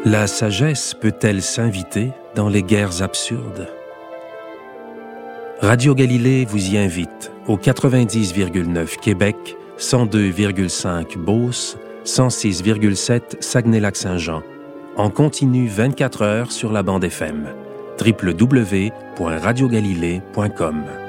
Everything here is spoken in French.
La sagesse peut-elle s'inviter dans les guerres absurdes? Radio Galilée vous y invite au 90,9 Québec, 102,5 Beauce, 106,7 Saguenay-Lac-Saint-Jean, en continu 24 heures sur la bande FM. www.radiogalilée.com